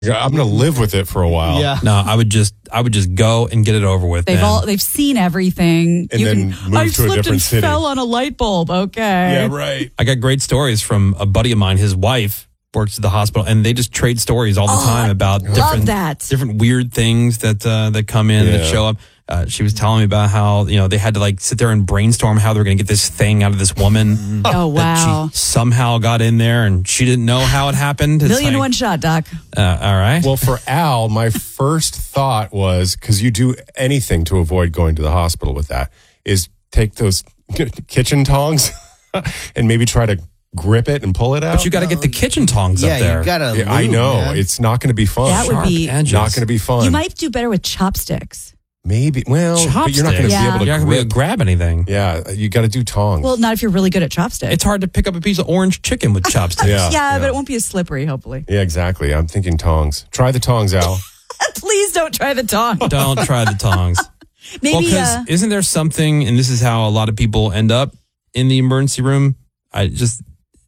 I'm going to live with it for a while. Yeah. No, I would just go and get it over with. They've seen everything. And then move to a different city. Fell on a light bulb. Okay. Yeah, right. I got great stories from a buddy of mine. His wife works at the hospital, and they just trade stories all the time about different weird things that come in that show up. She was telling me about how they had to sit there and brainstorm how they were going to get this thing out of this woman. Oh wow! That she somehow got in there, and she didn't know how it happened. Million to one shot, Doc. All right. Well, for Al, my first thought was, because you do anything to avoid going to the hospital with that, is take those kitchen tongs and maybe try to grip it and pull it out. But you got to get the kitchen tongs up there. Yeah, you got to. I know. Man. It's not going to be fun. That would be edges. Not going to be fun. You might do better with chopsticks. Maybe. Well, but you're not going to be able to You're not going to grab anything. Yeah, you got to do tongs. Well, not if you're really good at chopsticks. It's hard to pick up a piece of orange chicken with chopsticks. Yeah, but it won't be as slippery, hopefully. Yeah, exactly. I'm thinking tongs. Try the tongs, Al. Please don't try the tongs. Don't try the tongs. Maybe. Because isn't there something, and this is how a lot of people end up in the emergency room? I just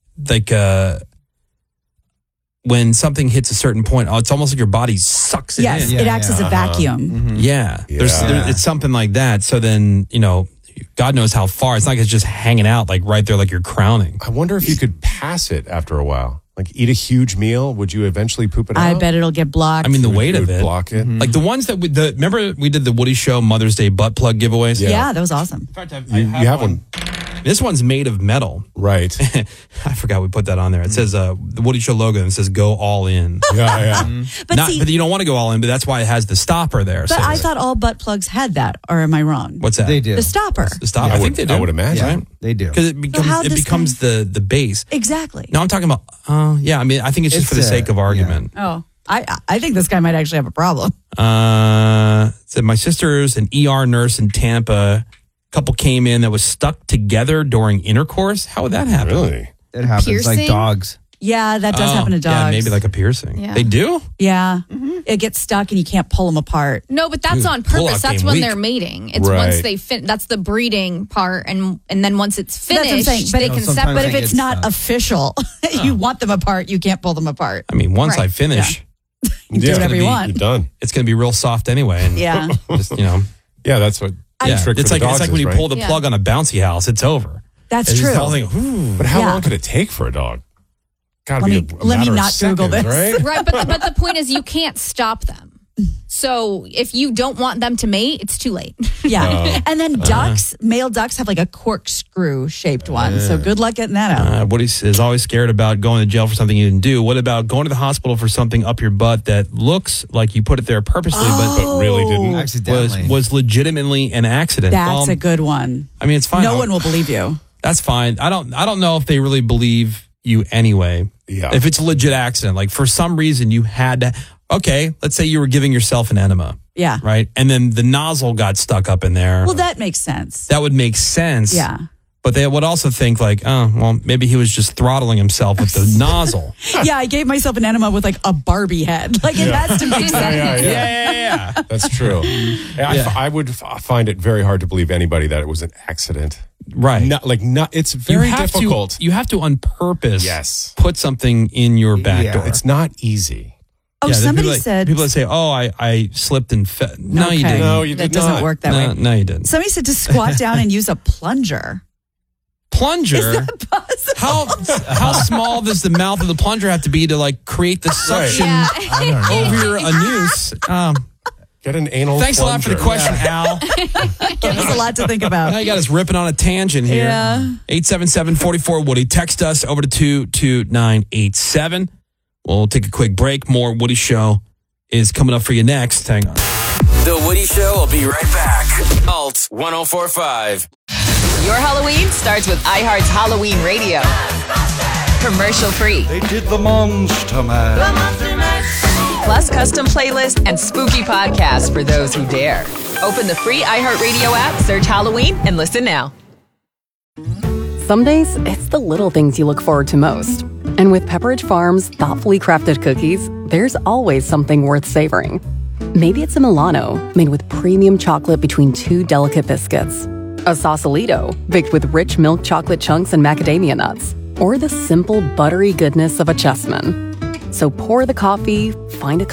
when something hits a certain point, it's almost like your body sucks it in. Yes, it acts as a vacuum. Mm-hmm. Yeah. It's something like that. So then, God knows how far. It's not like it's just hanging out right there like you're crowning. I wonder if you could pass it after a while. Like eat a huge meal. Would you eventually poop it out? I bet it'll get blocked. I mean, the weight of it. Block it. Like the ones that remember we did the Woody Show Mother's Day butt plug giveaways? Yeah, that was awesome. In fact, you have one. This one's made of metal. Right. I forgot we put that on there. It says the Woody Show logo and it says go all in. Yeah. But you don't want to go all in, but that's why it has the stopper there. But I thought all butt plugs had that, or am I wrong? What's that? They do. The stopper. The stopper. Yeah, I think they do. I would imagine. Right? They do. Because it becomes the base. Exactly. No, I'm talking about, I think it's just for the sake of argument. Oh, I think this guy might actually have a problem. Said my sister's an ER nurse in Tampa. Couple came in that was stuck together during intercourse. How would that happen? Really? It happens Piercing? like dogs. Yeah, that does happen to dogs. Yeah, maybe like a piercing. Yeah. They do? Yeah. It gets stuck and you can't pull them apart. No, but that's on pull-out purpose. That's game when weak. they're mating. It's Right. once they that's the breeding part, and then once it's That's what I'm finished, saying. But they can sometimes separate. But if they it's get not stuck. official, you want them apart, you can't pull them apart. I mean, once Right. I finish, Do whatever you want. You're done. it's going to be real soft anyway. And Yeah. just, Yeah, that's what the trick It's for like the dogs when you is, pull right? the plug on a bouncy house, it's over. That's It's just true. the whole thing, ooh. But how Yeah. long could it take for a dog? Gotta Let be me- a let me matter of not Google seconds, this. right? Right, but the point is, you can't stop them. So if you don't want them to mate, it's too late. Yeah. And then ducks, male ducks have like a corkscrew shaped one. So good luck getting that out. Woody is always scared about going to jail for something you didn't do. What about going to the hospital for something up your butt that looks like you put it there purposely, But really didn't. Accidentally. was legitimately an accident? That's Well, a good one. I mean, it's fine. No one will believe you. That's fine. I don't know if they really believe you anyway. Yeah. If it's a legit accident, like for some reason you had to. Okay, let's say you were giving yourself an enema, Yeah. right? And then the nozzle got stuck up in there. Well, that makes sense. That would make sense. Yeah. But they would also think maybe he was just throttling himself with the nozzle. Yeah, I gave myself an enema with like a Barbie head. Like it has to make sense. Yeah. That's true. I would find it very hard to believe anybody that it was an accident. Right. It's very difficult. You have to on purpose Yes. put something in your back door. It's not easy. Oh, Yeah, somebody people said. that say, I slipped and fell. No, you Okay. didn't. No, you that did doesn't not. work that way. No, you didn't. Somebody said to squat down and use a plunger. Plunger? How small does the mouth of the plunger have to be to create the suction over your anus? Get an anal Thanks a lot for the plunger. question, Al. Give us a lot to think about. Now you got us ripping on a tangent here. Yeah. 877-44-WOODY. Text us over to 22987. We'll take a quick break. More Woody Show is coming up for you next. Hang on. The Woody Show will be right back. Alt 1045. Your Halloween starts with iHeart's Halloween Radio. Commercial free. They did the Monster Mash. Plus custom playlists and spooky podcasts for those who dare. Open the free iHeartRadio app, search Halloween, and listen now. Some days, it's the little things you look forward to most. And with Pepperidge Farm's thoughtfully crafted cookies, there's always something worth savoring. Maybe it's a Milano, made with premium chocolate between two delicate biscuits. A Sausalito, baked with rich milk chocolate chunks and macadamia nuts. Or the simple, buttery goodness of a Chessman. So pour the coffee, find a